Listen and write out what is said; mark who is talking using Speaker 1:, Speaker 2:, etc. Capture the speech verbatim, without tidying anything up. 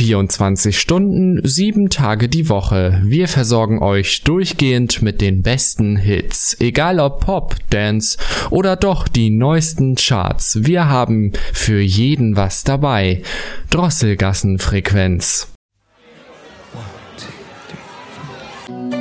Speaker 1: vierundzwanzig Stunden, sieben Tage die Woche. Wir versorgen euch durchgehend mit den besten Hits. Egal ob Pop, Dance oder doch die neuesten Charts. Wir haben für jeden was dabei. Drosselgassenfrequenz.